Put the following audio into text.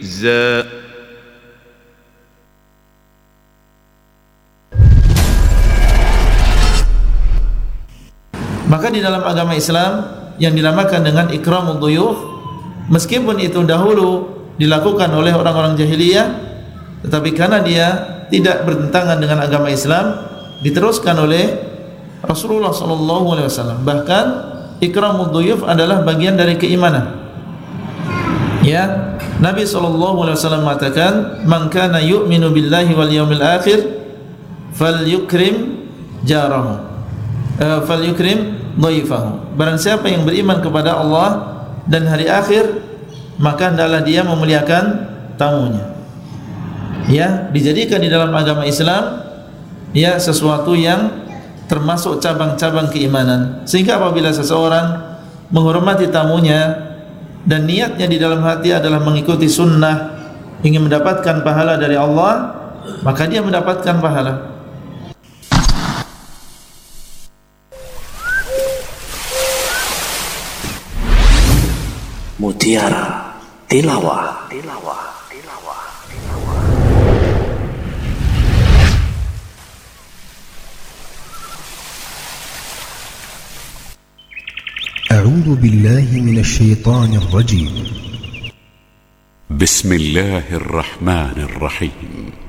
Maka di dalam agama Islam yang dinamakan dengan ikramud dhuyuf, meskipun itu dahulu dilakukan oleh orang-orang jahiliyah, tetapi karena dia tidak bertentangan dengan agama Islam, diteruskan oleh Rasulullah SAW. Bahkan ikramud dhuyuf adalah bagian dari keimanan. Ya, Nabi SAW mengatakan, "Man kana yu'minu billahi wal yawmil akhir falyukrim jarahu, falyukrim dhaifahu." Barang siapa yang beriman kepada Allah dan hari akhir, maka hendaklah dia memuliakan tamunya. Ya, dijadikan di dalam agama Islam ya sesuatu yang termasuk cabang-cabang keimanan. Sehingga apabila seseorang menghormati tamunya dan niatnya di dalam hati adalah mengikuti sunnah, ingin mendapatkan pahala dari Allah, maka dia mendapatkan pahala. Mutiara Tilawah. أعوذ بالله من الشيطان الرجيم. بسم الله الرحمن الرحيم.